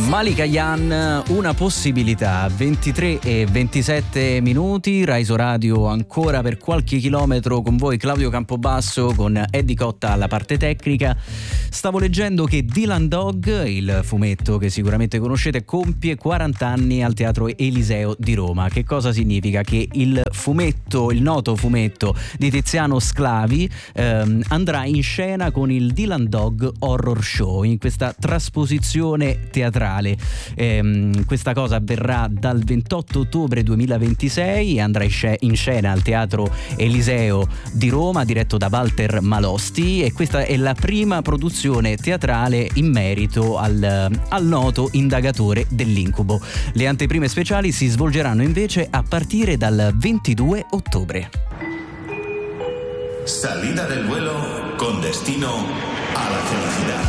Malika Yan, una possibilità, 23 e 27 minuti, Raiso Radio ancora per qualche chilometro con voi, Claudio Campobasso con Eddie Cotta alla parte tecnica. Stavo leggendo che Dylan Dog, il fumetto che sicuramente conoscete, compie 40 anni al Teatro Eliseo di Roma. Che cosa significa? Che il noto fumetto di Tiziano Sclavi andrà in scena con il Dylan Dog Horror Show, in questa trasposizione teatrale. Questa cosa avverrà dal 28 ottobre 2026 e andrà in scena al Teatro Eliseo di Roma, diretto da Walter Malosti, e questa è la prima produzione teatrale in merito al noto indagatore dell'incubo. Le anteprime speciali si svolgeranno invece a partire dal 22 ottobre. Salida del vuelo con destino a la felicidad.